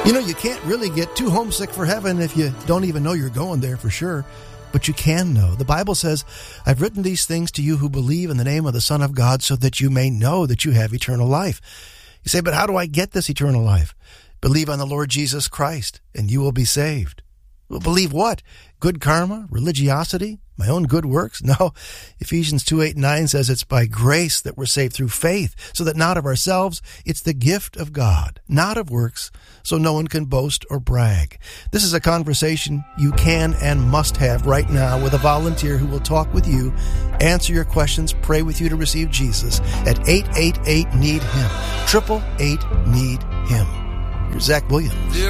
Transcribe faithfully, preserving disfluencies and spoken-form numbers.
You know, you can't really get too homesick for heaven if you don't even know you're going there for sure. But you can know. The Bible says, I've written these things to you who believe in the name of the Son of God so that you may know that you have eternal life. You say, but how do I get this eternal life? Believe on the Lord Jesus Christ, and you will be saved. Well, believe what? Good karma? Religiosity? My own good works? No. Ephesians two, eight, nine says it's by grace that we're saved through faith, so that not of ourselves, it's the gift of God, not of works, so no one can boast or brag. This is a conversation you can and must have right now with a volunteer who will talk with you, answer your questions, pray with you to receive Jesus at eight eight eight, need him, eight eight eight, need him. Here's Zach Williams.